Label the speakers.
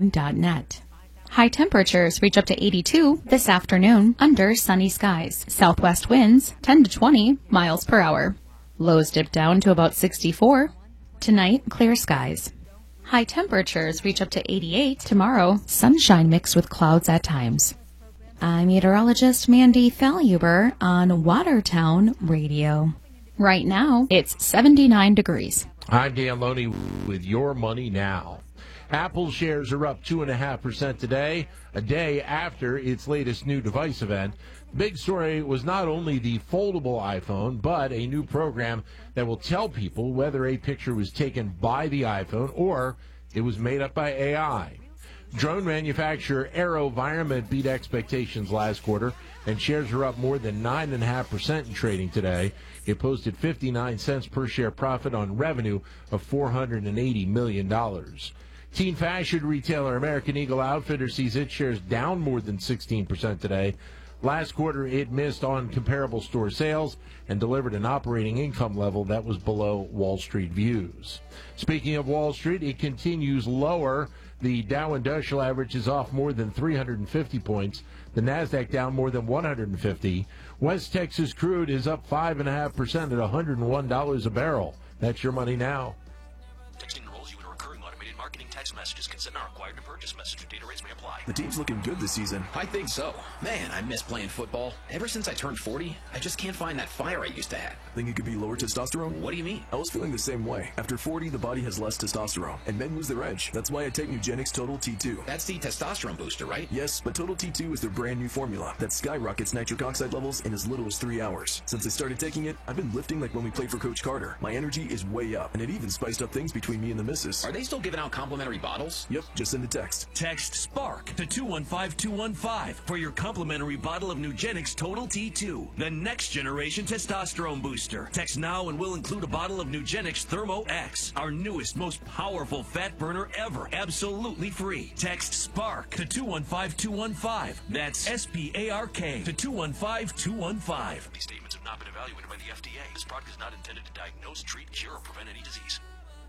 Speaker 1: SoundCloud.net. High temperatures reach up to 82 this afternoon under sunny skies. Southwest winds 10 to 20 miles per hour. Lows dip down to about 64. Tonight, clear skies. High temperatures reach up to 88 tomorrow. Sunshine mixed with clouds at times. I'm meteorologist Mandy Thalhuber on Watertown Radio. Right now, it's 79 degrees.
Speaker 2: I'm Dan Loney with Your Money Now. Apple shares are up 2.5% today, a day after its latest new device event. The big story was not only the foldable iPhone, but a new program that will tell people whether a picture was taken by the iPhone or it was made up by AI. Drone manufacturer AeroVironment beat expectations last quarter, and shares are up more than 9.5% in trading today. It posted 59 cents per share profit on revenue of $480 million. Teen fashion retailer American Eagle Outfitters sees its shares down more than 16% today. Last quarter, it missed on comparable store sales and delivered an operating income level that was below Wall Street views. Speaking of Wall Street, it continues lower. The Dow Industrial Average is off more than 350 points. The Nasdaq down more than 150. West Texas crude is up 5.5% at $101 a barrel. That's Your Money Now.
Speaker 3: Texting enrolls you in a recurring automated marketing text messages. Consent not required to purchase. Message and data rates may apply.
Speaker 4: The team's looking good this season.
Speaker 5: I think so. Man, I miss playing football. Ever since I turned 40, I just can't find that fire I used to have.
Speaker 4: Think it could be lower testosterone?
Speaker 5: What do you mean?
Speaker 4: I was feeling the same way. After 40, the body has less testosterone, and men lose their edge. That's why I take Nugenix Total T2.
Speaker 5: That's the testosterone booster, right?
Speaker 4: Yes, but Total T2 is their brand new formula that skyrockets nitric oxide levels in as little as 3 hours. Since I started taking it, I've been lifting like when we played for Coach Carter. My energy is way up, and it even spiced up things between me and the missus.
Speaker 5: Are they still giving out complimentary bottles?
Speaker 4: Yep, just send a text.
Speaker 6: Text SPARK to 215215 for your complimentary bottle of Nugenix Total T2, the next generation testosterone booster. Text now and we'll include a bottle of Nugenix Thermo X, our newest, most powerful fat burner ever, absolutely free. Text SPARK to 215215. That's SPARK to 215215.
Speaker 3: These statements have not been evaluated by the FDA. This product is not intended to diagnose, treat, cure, or prevent any disease.